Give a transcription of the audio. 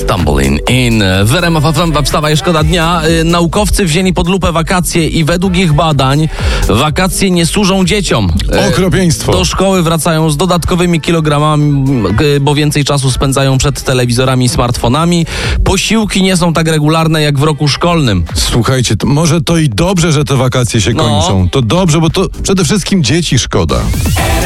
Stumbling In. W RMF FM wstawaj, szkoda dnia. Naukowcy wzięli pod lupę wakacje i według ich badań wakacje nie służą dzieciom. Okropieństwo. Do szkoły wracają z dodatkowymi kilogramami, bo więcej czasu spędzają przed telewizorami i smartfonami. Posiłki nie są tak regularne jak w roku szkolnym. Słuchajcie, może to i dobrze, że te wakacje się kończą. To dobrze, bo to przede wszystkim dzieci szkoda.